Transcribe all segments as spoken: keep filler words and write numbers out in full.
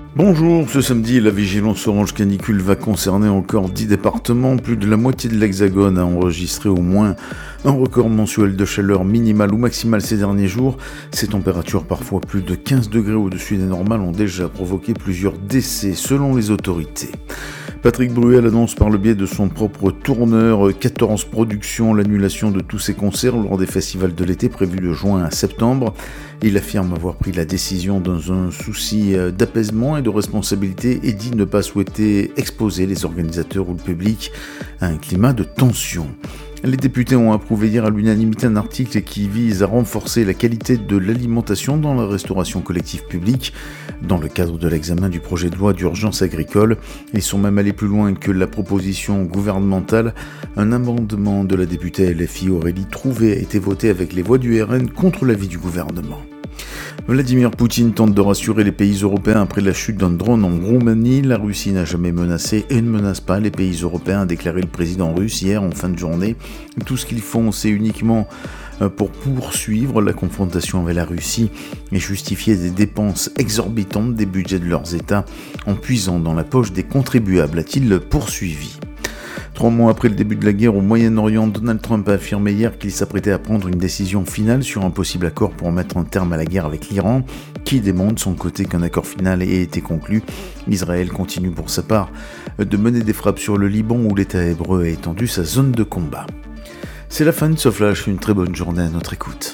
Bonjour, ce samedi, la vigilance orange canicule va concerner encore dix départements. Plus de la moitié de l'Hexagone a enregistré au moins un record mensuel de chaleur minimale ou maximale ces derniers jours. Ces températures, parfois plus de quinze degrés au-dessus des normales, ont déjà provoqué plusieurs décès selon les autorités. Patrick Bruel annonce par le biais de son propre tourneur quatorze Productions l'annulation de tous ses concerts lors des festivals de l'été prévus de juin à septembre. Il affirme avoir pris la décision dans un souci d'apaisement et de responsabilité et dit ne pas souhaiter exposer les organisateurs ou le public à un climat de tension. Les députés ont approuvé hier à l'unanimité un article qui vise à renforcer la qualité de l'alimentation dans la restauration collective publique. Dans le cadre de l'examen du projet de loi d'urgence agricole, ils sont même allés plus loin que la proposition gouvernementale. Un amendement de la députée L F I Aurélie Trouvé a été voté avec les voix du R N contre l'avis du gouvernement. Vladimir Poutine tente de rassurer les pays européens après la chute d'un drone en Roumanie. La Russie n'a jamais menacé et ne menace pas les pays européens, a déclaré le président russe hier en fin de journée. Tout ce qu'ils font, c'est uniquement pour poursuivre la confrontation avec la Russie et justifier des dépenses exorbitantes des budgets de leurs États en puisant dans la poche des contribuables, a-t-il poursuivi. Trois mois après le début de la guerre au Moyen-Orient, Donald Trump a affirmé hier qu'il s'apprêtait à prendre une décision finale sur un possible accord pour mettre un terme à la guerre avec l'Iran, qui démontre de son côté qu'un accord final ait été conclu. Israël continue pour sa part de mener des frappes sur le Liban où l'État hébreu a étendu sa zone de combat. C'est la fin de ce flash, une très bonne journée à notre écoute.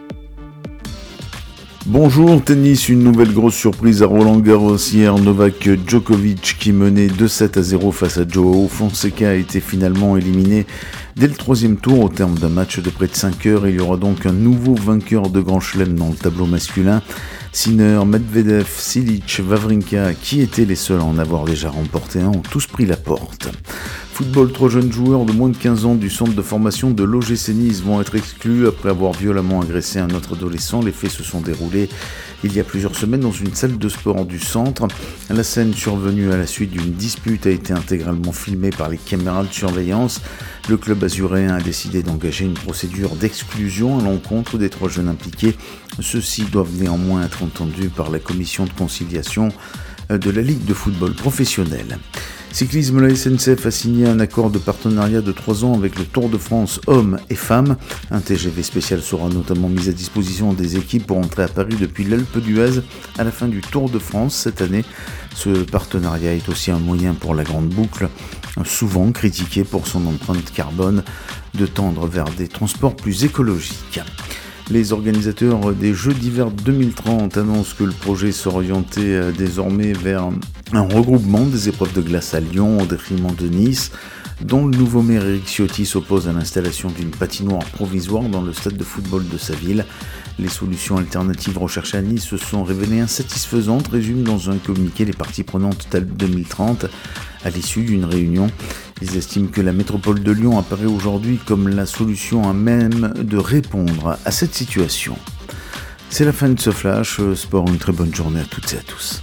Bonjour, tennis, une nouvelle grosse surprise à Roland-Garros hier. Novak Djokovic, qui menait deux sept à zéro face à Joao Fonseca, a été finalement éliminé dès le troisième tour au terme d'un match de près de cinq heures. Il y aura donc un nouveau vainqueur de Grand Chelem dans le tableau masculin. Sinner, Medvedev, Cilic, Wawrinka, qui étaient les seuls à en avoir déjà remporté un, ont tous pris la porte. Football, trois jeunes joueurs de moins de quinze ans du centre de formation de l'O G C Nice vont être exclus après avoir violemment agressé un autre adolescent. Les faits se sont déroulés il y a plusieurs semaines dans une salle de sport du centre. La scène survenue à la suite d'une dispute a été intégralement filmée par les caméras de surveillance. Le club azuréen a décidé d'engager une procédure d'exclusion à l'encontre des trois jeunes impliqués. Ceux-ci doivent néanmoins être entendus par la commission de conciliation de la Ligue de football professionnel. Cyclisme, la S N C F a signé un accord de partenariat de trois ans avec le Tour de France hommes et femmes. Un T G V spécial sera notamment mis à disposition des équipes pour entrer à Paris depuis l'Alpe d'Huez à la fin du Tour de France cette année. Ce partenariat est aussi un moyen pour la Grande Boucle, souvent critiquée pour son empreinte carbone, de tendre vers des transports plus écologiques. Les organisateurs des Jeux d'hiver deux mille trente annoncent que le projet s'orientait désormais vers un regroupement des épreuves de glace à Lyon au détriment de Nice, dont le nouveau maire Éric Ciotti s'oppose à l'installation d'une patinoire provisoire dans le stade de football de sa ville. Les solutions alternatives recherchées à Nice se sont révélées insatisfaisantes, résument dans un communiqué les parties prenantes d'Alpe deux mille trente. À l'issue d'une réunion, ils estiment que la métropole de Lyon apparaît aujourd'hui comme la solution à même de répondre à cette situation. C'est la fin de ce flash. Sport, une très bonne journée à toutes et à tous.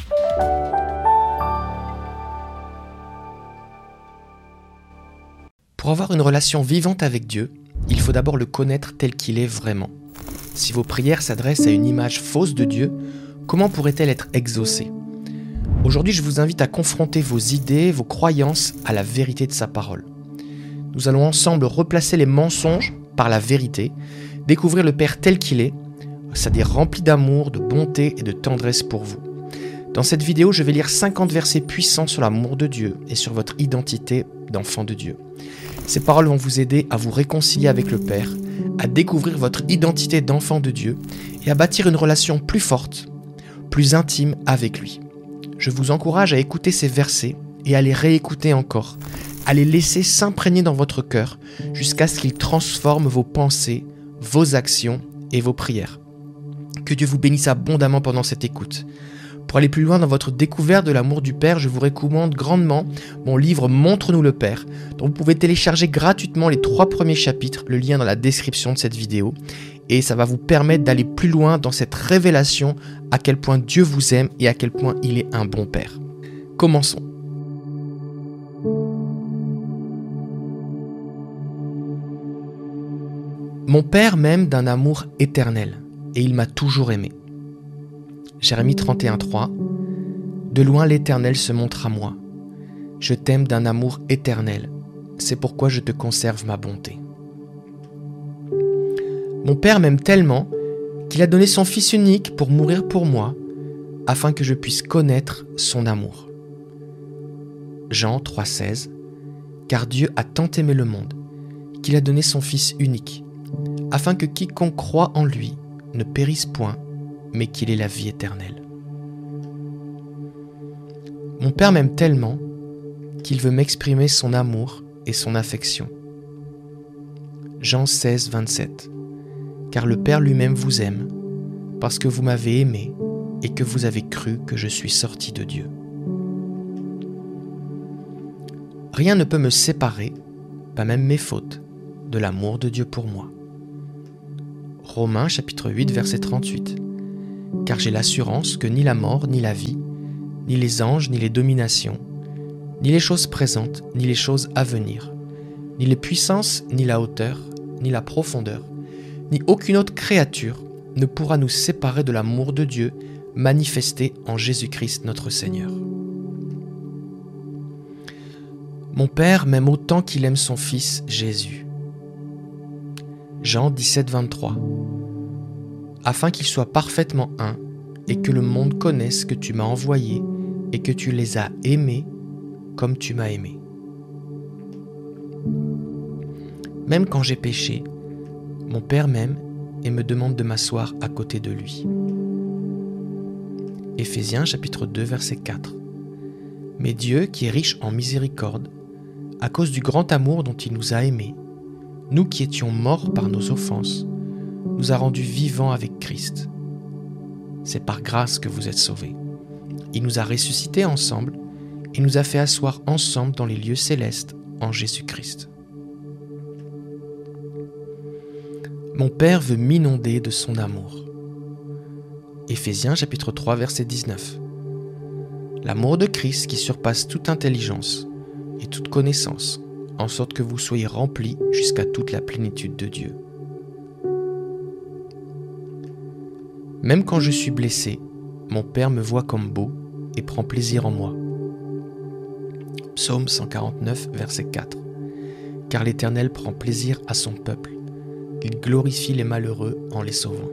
Pour avoir une relation vivante avec Dieu, il faut d'abord le connaître tel qu'il est vraiment. Si vos prières s'adressent à une image fausse de Dieu, comment pourrait-elle être exaucée ? Aujourd'hui, je vous invite à confronter vos idées, vos croyances à la vérité de sa parole. Nous allons ensemble replacer les mensonges par la vérité, découvrir le Père tel qu'il est, c'est-à-dire rempli d'amour, de bonté et de tendresse pour vous. Dans cette vidéo, je vais lire cinquante versets puissants sur l'amour de Dieu et sur votre identité d'enfant de Dieu. Ces paroles vont vous aider à vous réconcilier avec le Père, à découvrir votre identité d'enfant de Dieu et à bâtir une relation plus forte, plus intime avec lui. Je vous encourage à écouter ces versets et à les réécouter encore, à les laisser s'imprégner dans votre cœur jusqu'à ce qu'ils transforment vos pensées, vos actions et vos prières. Que Dieu vous bénisse abondamment pendant cette écoute. Pour aller plus loin dans votre découverte de l'amour du Père, je vous recommande grandement mon livre « Montre-nous le Père » dont vous pouvez télécharger gratuitement les trois premiers chapitres, le lien dans la description de cette vidéo. Et ça va vous permettre d'aller plus loin dans cette révélation à quel point Dieu vous aime et à quel point il est un bon Père. Commençons. Mon Père m'aime d'un amour éternel et il m'a toujours aimé. Jérémie trente et un, trois. De loin l'Éternel se montre à moi. Je t'aime d'un amour éternel. C'est pourquoi je te conserve ma bonté. Mon Père m'aime tellement qu'il a donné son Fils unique pour mourir pour moi, afin que je puisse connaître son amour. Jean trois seize. Car Dieu a tant aimé le monde, qu'il a donné son Fils unique, afin que quiconque croit en lui ne périsse point, mais qu'il ait la vie éternelle. Mon Père m'aime tellement qu'il veut m'exprimer son amour et son affection. Jean seize vingt-sept. Car le Père lui-même vous aime, parce que vous m'avez aimé et que vous avez cru que je suis sorti de Dieu. Rien ne peut me séparer, pas même mes fautes, de l'amour de Dieu pour moi. Romains chapitre huit verset trente-huit. Car j'ai l'assurance que ni la mort, ni la vie, ni les anges, ni les dominations, ni les choses présentes, ni les choses à venir, ni les puissances, ni la hauteur, ni la profondeur, ni aucune autre créature ne pourra nous séparer de l'amour de Dieu manifesté en Jésus-Christ notre Seigneur. Mon Père m'aime autant qu'il aime son Fils Jésus. Jean dix-sept vingt-trois. Afin qu'il soit parfaitement un, et que le monde connaisse que tu m'as envoyé, et que tu les as aimés comme tu m'as aimé. Même quand j'ai péché, mon Père m'aime et me demande de m'asseoir à côté de lui. Éphésiens chapitre deux verset quatre. Mais Dieu, qui est riche en miséricorde, à cause du grand amour dont il nous a aimés, nous qui étions morts par nos offenses, nous a rendus vivants avec Christ. C'est par grâce que vous êtes sauvés. Il nous a ressuscités ensemble et nous a fait asseoir ensemble dans les lieux célestes en Jésus-Christ. Mon Père veut m'inonder de son amour. Éphésiens chapitre trois verset dix-neuf. L'amour de Christ qui surpasse toute intelligence et toute connaissance, en sorte que vous soyez remplis jusqu'à toute la plénitude de Dieu. Même quand je suis blessé, mon Père me voit comme beau et prend plaisir en moi. Psaume cent quarante-neuf, verset quatre. Car l'Éternel prend plaisir à son peuple, il glorifie les malheureux en les sauvant.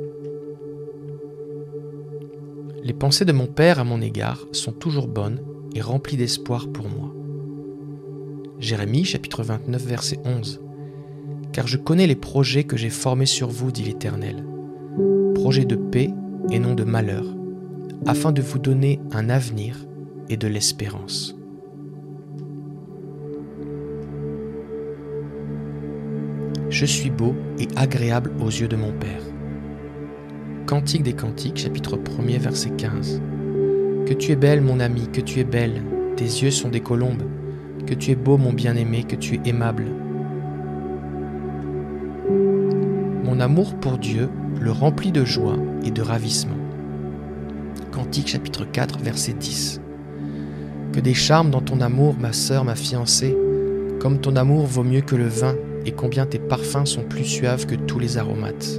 Les pensées de mon Père à mon égard sont toujours bonnes et remplies d'espoir pour moi. Jérémie chapitre vingt-neuf verset onze. Car je connais les projets que j'ai formés sur vous, dit l'Éternel, projets de paix et non de malheur, afin de vous donner un avenir et de l'espérance. Je suis beau et agréable aux yeux de mon Père. Cantique des Cantiques, chapitre premier, verset quinze. Que tu es belle, mon ami, que tu es belle, tes yeux sont des colombes, que tu es beau, mon bien-aimé, que tu es aimable. Mon amour pour Dieu le remplit de joie et de ravissement. Cantique, chapitre quatre, verset dix. Que des charmes dans ton amour, ma sœur, ma fiancée, comme ton amour vaut mieux que le vin, et combien tes parfums sont plus suaves que tous les aromates.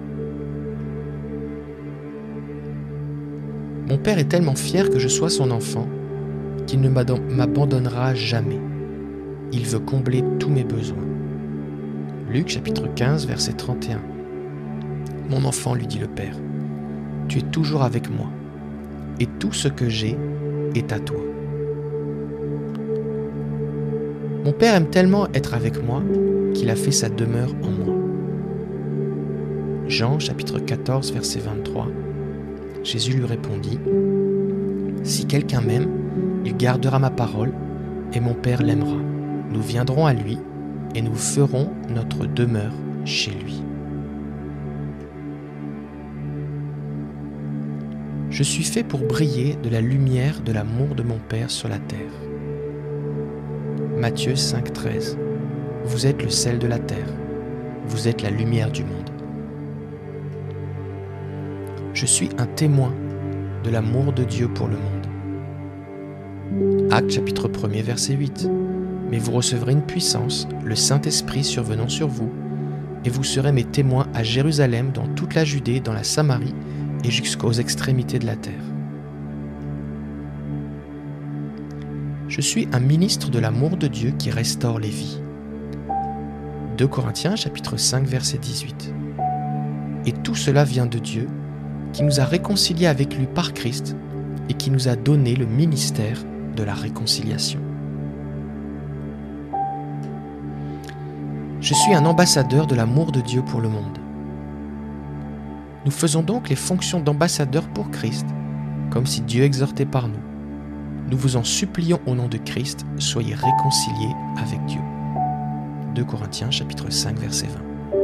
Mon Père est tellement fier que je sois son enfant qu'il ne m'abandonnera jamais. Il veut combler tous mes besoins. Luc chapitre quinze, verset trente et un. Mon enfant, lui dit le Père, tu es toujours avec moi, et tout ce que j'ai est à toi. Mon Père aime tellement être avec moi qu'il a fait sa demeure en moi. Jean chapitre quatorze, verset vingt-trois. Jésus lui répondit, « Si quelqu'un m'aime, il gardera ma parole, et mon Père l'aimera. Nous viendrons à lui, et nous ferons notre demeure chez lui. » Je suis fait pour briller de la lumière de l'amour de mon Père sur la terre. Matthieu cinq, treize. Vous êtes le sel de la terre, vous êtes la lumière du monde. Je suis un témoin de l'amour de Dieu pour le monde. Actes chapitre premier, verset huit. Mais vous recevrez une puissance, le Saint-Esprit survenant sur vous, et vous serez mes témoins à Jérusalem, dans toute la Judée, dans la Samarie et jusqu'aux extrémités de la terre. Je suis un ministre de l'amour de Dieu qui restaure les vies. deux Corinthiens chapitre cinq verset dix-huit. Et tout cela vient de Dieu, qui nous a réconciliés avec lui par Christ et qui nous a donné le ministère de la réconciliation. Je suis un ambassadeur de l'amour de Dieu pour le monde. Nous faisons donc les fonctions d'ambassadeurs pour Christ, comme si Dieu exhortait par nous. Nous vous en supplions au nom de Christ, soyez réconciliés avec Dieu. deux Corinthiens chapitre cinq verset vingt.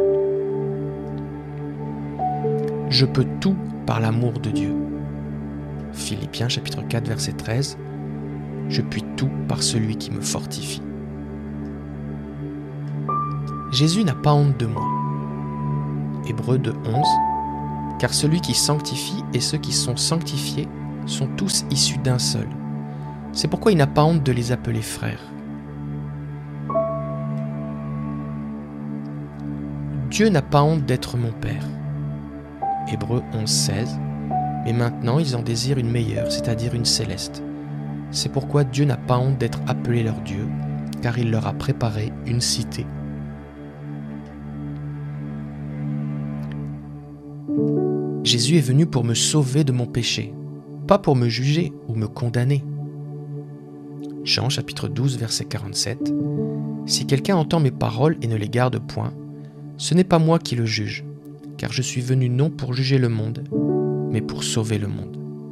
Je peux tout par l'amour de Dieu. Philippiens chapitre quatre verset treize. Je puis tout par celui qui me fortifie. Jésus n'a pas honte de moi. Hébreux deux onze. Car celui qui sanctifie et ceux qui sont sanctifiés sont tous issus d'un seul. C'est pourquoi il n'a pas honte de les appeler frères. Dieu n'a pas honte d'être mon Père. Hébreux onze seize. Mais maintenant ils en désirent une meilleure, c'est-à-dire une céleste. C'est pourquoi Dieu n'a pas honte d'être appelé leur Dieu, car il leur a préparé une cité. Jésus est venu pour me sauver de mon péché, pas pour me juger ou me condamner. Jean chapitre douze verset quarante-sept. Si quelqu'un entend mes paroles et ne les garde point, ce n'est pas moi qui le juge, car je suis venu non pour juger le monde, mais pour sauver le monde.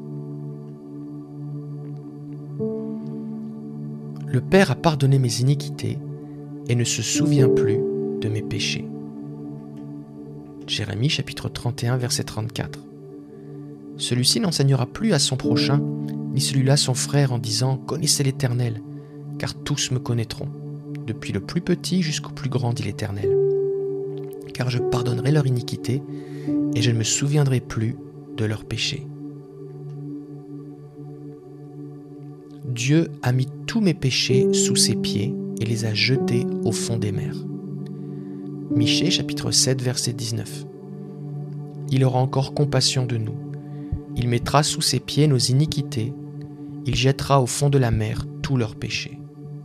Le Père a pardonné mes iniquités et ne se souvient plus de mes péchés. Jérémie chapitre trente et un verset trente-quatre. Celui-ci n'enseignera plus à son prochain, ni celui-là son frère en disant « Connaissez l'Éternel, car tous me connaîtront, depuis le plus petit jusqu'au plus grand, dit l'Éternel. Car je pardonnerai leur iniquité, et je ne me souviendrai plus de leurs péchés. » Dieu a mis tous mes péchés sous ses pieds et les a jetés au fond des mers. Michée chapitre sept verset dix-neuf. Il aura encore compassion de nous. Il mettra sous ses pieds nos iniquités. Il jettera au fond de la mer tous leurs péchés.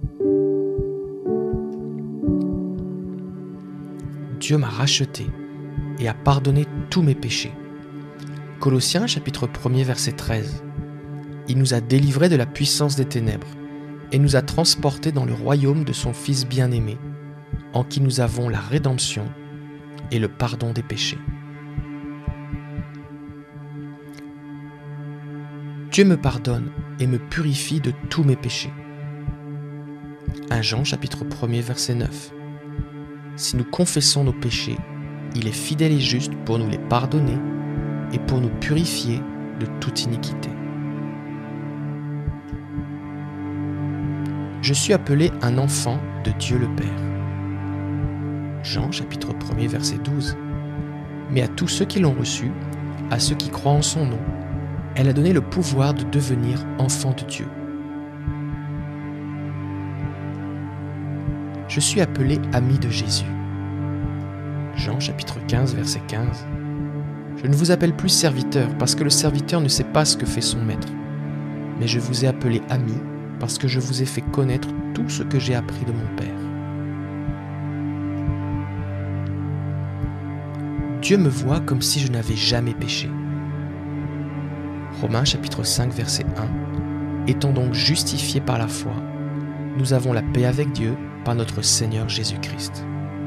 Dieu m'a racheté et a pardonné tous mes péchés. Colossiens chapitre un verset treize. Il nous a délivrés de la puissance des ténèbres et nous a transportés dans le royaume de son Fils bien-aimé, en qui nous avons la rédemption et le pardon des péchés. Dieu me pardonne et me purifie de tous mes péchés. premier Jean chapitre un verset neuf. Si nous confessons nos péchés, il est fidèle et juste pour nous les pardonner et pour nous purifier de toute iniquité. Je suis appelé un enfant de Dieu le Père. Jean chapitre un verset douze. Mais à tous ceux qui l'ont reçu, à ceux qui croient en son nom, elle a donné le pouvoir de devenir enfants de Dieu. Je suis appelé ami de Jésus. Jean chapitre quinze verset quinze. Je ne vous appelle plus serviteur parce que le serviteur ne sait pas ce que fait son maître, mais je vous ai appelé ami parce que je vous ai fait connaître tout ce que j'ai appris de mon Père. Dieu me voit comme si je n'avais jamais péché. Romains chapitre cinq verset un. Étant donc justifiés par la foi, nous avons la paix avec Dieu par notre Seigneur Jésus-Christ.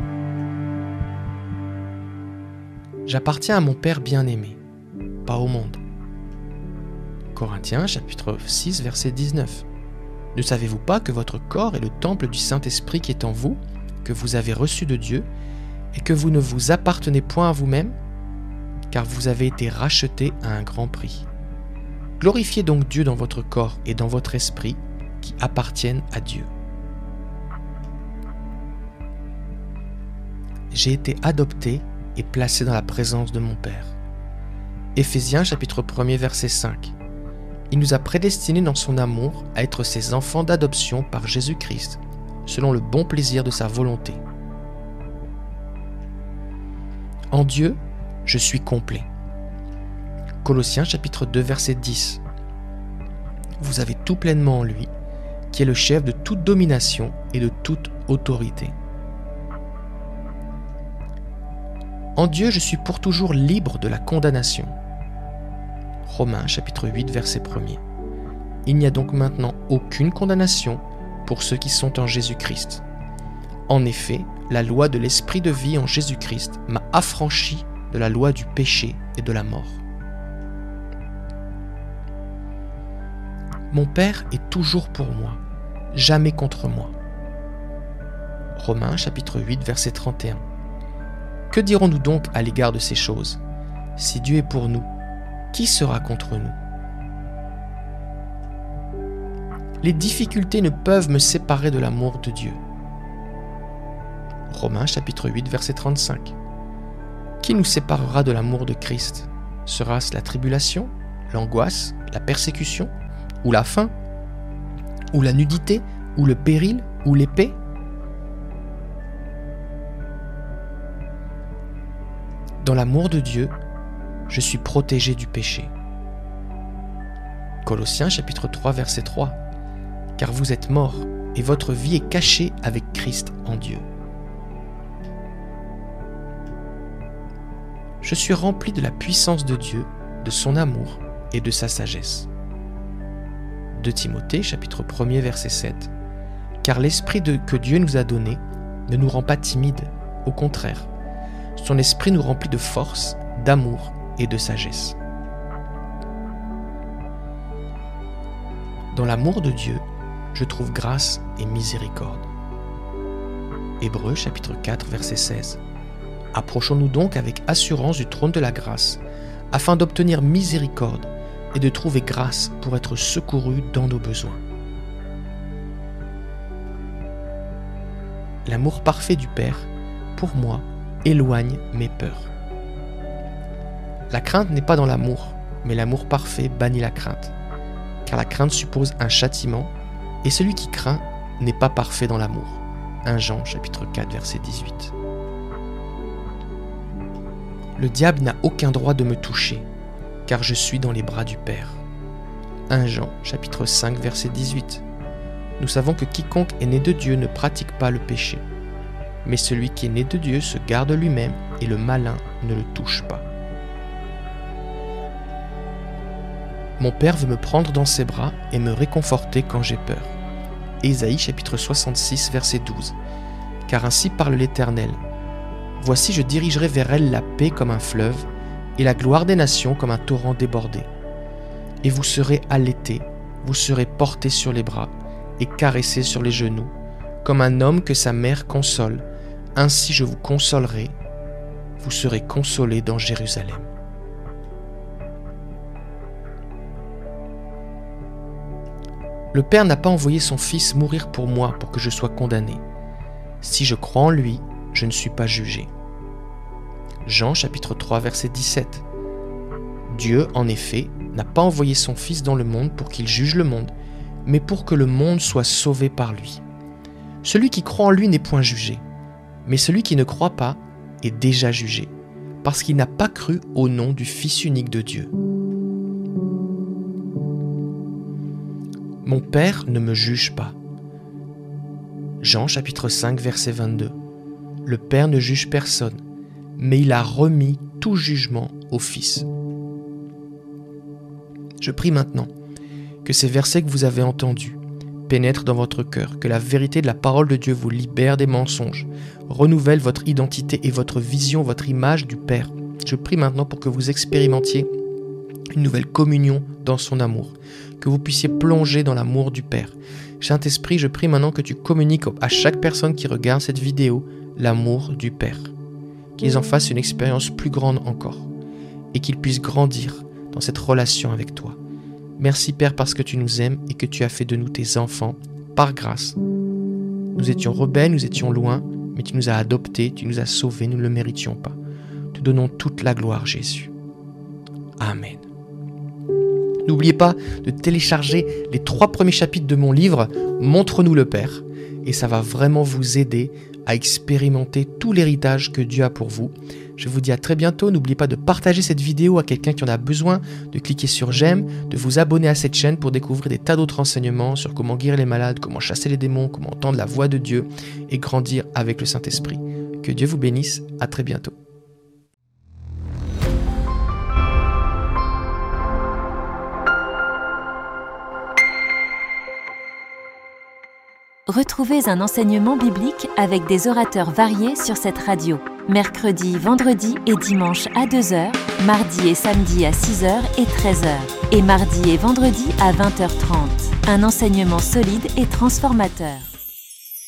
J'appartiens à mon Père bien-aimé, pas au monde. Corinthiens chapitre six verset dix-neuf. Ne savez-vous pas que votre corps est le temple du Saint-Esprit qui est en vous, que vous avez reçu de Dieu, et que vous ne vous appartenez point à vous-même, car vous avez été rachetés à un grand prix. Glorifiez donc Dieu dans votre corps et dans votre esprit, qui appartiennent à Dieu. J'ai été adopté et placé dans la présence de mon Père. Éphésiens chapitre un verset cinq. Il nous a prédestinés dans son amour à être ses enfants d'adoption par Jésus-Christ, selon le bon plaisir de sa volonté. En Dieu, je suis complet. Colossiens chapitre deux verset dix. Vous avez tout pleinement en lui, qui est le chef de toute domination et de toute autorité. En Dieu, je suis pour toujours libre de la condamnation. Romains chapitre huit, verset premier. Il n'y a donc maintenant aucune condamnation pour ceux qui sont en Jésus-Christ. En effet, la loi de l'Esprit de vie en Jésus-Christ m'a affranchi de la loi du péché et de la mort. Mon Père est toujours pour moi, jamais contre moi. Romains chapitre huit, verset trente et un. Que dirons-nous donc à l'égard de ces choses? Si Dieu est pour nous, qui sera contre nous? Les difficultés ne peuvent me séparer de l'amour de Dieu. Romains chapitre huit, verset trente-cinq. Qui nous séparera de l'amour de Christ? Sera-ce la tribulation, l'angoisse, la persécution, ou la faim, ou la nudité, ou le péril, ou l'épée? Dans l'amour de Dieu, je suis protégé du péché. Colossiens chapitre trois, verset trois. Car vous êtes morts, et votre vie est cachée avec Christ en Dieu. Je suis rempli de la puissance de Dieu, de son amour et de sa sagesse. deux Timothée chapitre un, verset sept. Car l'esprit de, que Dieu nous a donné ne nous rend pas timides, au contraire. Son esprit nous remplit de force, d'amour et de sagesse. Dans l'amour de Dieu, je trouve grâce et miséricorde. Hébreux chapitre quatre, verset seize. Approchons-nous donc avec assurance du trône de la grâce, afin d'obtenir miséricorde et de trouver grâce pour être secourus dans nos besoins. L'amour parfait du Père, pour moi, éloigne mes peurs. La crainte n'est pas dans l'amour, mais l'amour parfait bannit la crainte, car la crainte suppose un châtiment, et celui qui craint n'est pas parfait dans l'amour. premier Jean chapitre quatre, verset dix-huit. Le diable n'a aucun droit de me toucher, car je suis dans les bras du Père. premier Jean chapitre cinq, verset dix-huit. Nous savons que quiconque est né de Dieu ne pratique pas le péché, mais celui qui est né de Dieu se garde lui-même et le malin ne le touche pas. Mon Père veut me prendre dans ses bras et me réconforter quand j'ai peur. Ésaïe chapitre soixante-six, verset douze. Car ainsi parle l'Éternel. Voici, je dirigerai vers elle la paix comme un fleuve, et la gloire des nations comme un torrent débordé. Et vous serez allaités, vous serez portés sur les bras, et caressés sur les genoux, comme un homme que sa mère console. Ainsi je vous consolerai, vous serez consolés dans Jérusalem. Le Père n'a pas envoyé son Fils mourir pour moi pour que je sois condamné. Si je crois en lui, je ne suis pas jugé. Jean chapitre trois, verset dix-sept. Dieu, en effet, n'a pas envoyé son Fils dans le monde pour qu'il juge le monde, mais pour que le monde soit sauvé par lui. Celui qui croit en lui n'est point jugé, mais celui qui ne croit pas est déjà jugé, parce qu'il n'a pas cru au nom du Fils unique de Dieu. Mon Père ne me juge pas. Jean chapitre cinq, verset vingt-deux. Le Père ne juge personne, mais il a remis tout jugement au Fils. Je prie maintenant que ces versets que vous avez entendus pénètrent dans votre cœur, que la vérité de la parole de Dieu vous libère des mensonges, renouvelle votre identité et votre vision, votre image du Père. Je prie maintenant pour que vous expérimentiez une nouvelle communion dans son amour, que vous puissiez plonger dans l'amour du Père. Saint-Esprit, je prie maintenant que tu communiques à chaque personne qui regarde cette vidéo l'amour du Père, qu'ils en fassent une expérience plus grande encore et qu'ils puissent grandir dans cette relation avec toi. Merci Père parce que tu nous aimes et que tu as fait de nous tes enfants par grâce. Nous étions rebelles, nous étions loin, mais tu nous as adoptés, tu nous as sauvés, nous ne le méritions pas. Te donnons toute la gloire Jésus. Amen. N'oubliez pas de télécharger les trois premiers chapitres de mon livre « Montre-nous le Père » et ça va vraiment vous aider à expérimenter tout l'héritage que Dieu a pour vous. Je vous dis à très bientôt. N'oubliez pas de partager cette vidéo à quelqu'un qui en a besoin, de cliquer sur j'aime, de vous abonner à cette chaîne pour découvrir des tas d'autres renseignements sur comment guérir les malades, comment chasser les démons, comment entendre la voix de Dieu et grandir avec le Saint-Esprit. Que Dieu vous bénisse. À très bientôt. Retrouvez un enseignement biblique avec des orateurs variés sur cette radio. Mercredi, vendredi et dimanche à deux heures, mardi et samedi à six heures et treize heures, et mardi et vendredi à vingt heures trente. Un enseignement solide et transformateur.